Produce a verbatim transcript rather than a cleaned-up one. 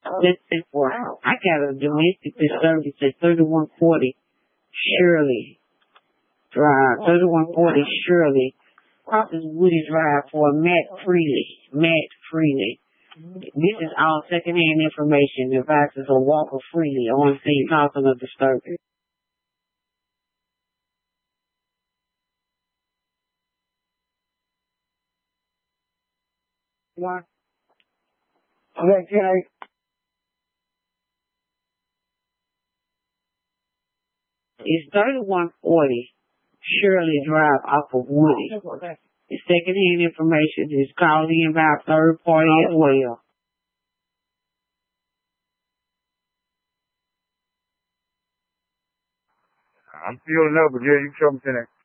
This is for, I got a domestic disturbance at thirty-one forty Shirley Drive, thirty-one forty Shirley. This is Woody Drive for Matt Freely. Matt Freely. This is all secondhand information. Devices of Walker Freely on scene causing a disturbance. What? Okay, can I? It's thirty-one forty Shirley Drive off of Woody. It's secondhand information. It's called in by a third party as well. I'm feeling up, but yeah, you can show me today.